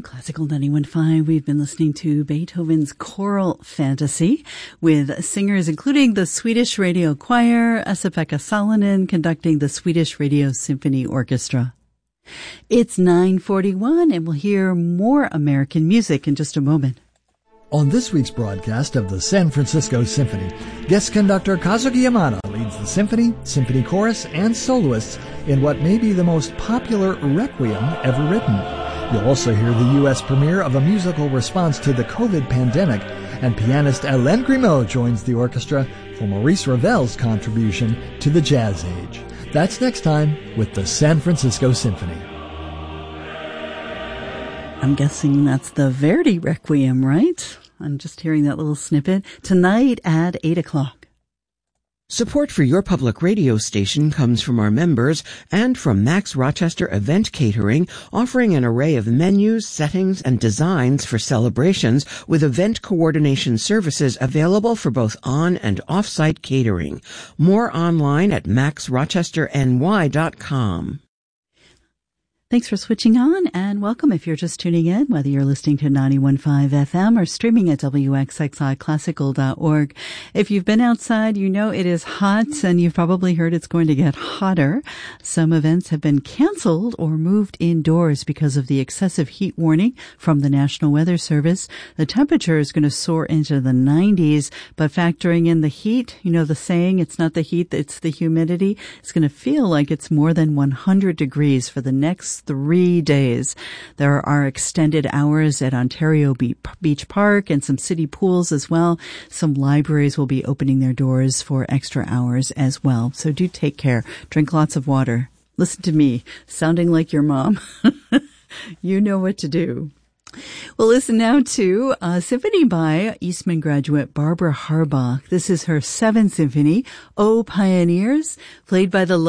Classical 91.5. We've been listening to Beethoven's Choral Fantasy with singers including the Swedish Radio Choir, Esa-Pekka Salonen conducting the Swedish Radio Symphony Orchestra. It's 9:41 and we'll hear more American music in just a moment. On this week's broadcast of the San Francisco Symphony, guest conductor Kazuki Yamada leads the symphony, symphony chorus, and soloists in what may be the most popular requiem ever written. You'll also hear the U.S. premiere of a musical response to the COVID pandemic, and pianist Hélène Grimaud joins the orchestra for Maurice Ravel's contribution to the jazz age. That's next time with the San Francisco Symphony. I'm guessing that's the Verdi Requiem, right? I'm just hearing that little snippet. Tonight at 8 o'clock. Support for your public radio station comes from our members and from Max Rochester Event Catering, offering an array of menus, settings, and designs for celebrations with event coordination services available for both on- and off-site catering. More online at maxrochesterny.com. Thanks for switching on and welcome if you're just tuning in, whether you're listening to 91.5 FM or streaming at wxxiclassical.org. If you've been outside, you know it is hot and you've probably heard it's going to get hotter. Some events have been canceled or moved indoors because of the excessive heat warning from the National Weather Service. The temperature is going to soar into the 90s, but factoring in the heat, you know the saying, it's not the heat, it's the humidity. It's going to feel like it's more than 100 degrees for the next 3 days. There are extended hours at Ontario Beach Park and some city pools as well. Some libraries will be opening their doors for extra hours as well. So do take care. Drink lots of water. Listen to me, sounding like your mom. You know what to do. We'll listen now to a symphony by Eastman graduate Barbara Harbach. This is her 7th symphony, O Pioneers, played by the